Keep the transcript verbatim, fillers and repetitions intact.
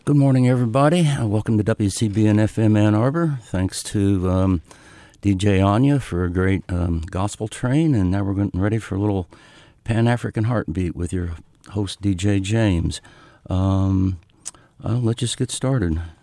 Good morning, everybody. Uh, welcome to W C B N F M Ann Arbor. Thanks to um, D J Anya for a great um, gospel train. And now we're getting ready for a little Pan-African Heartbeat with your host, D J James. Um, uh, let's just get started.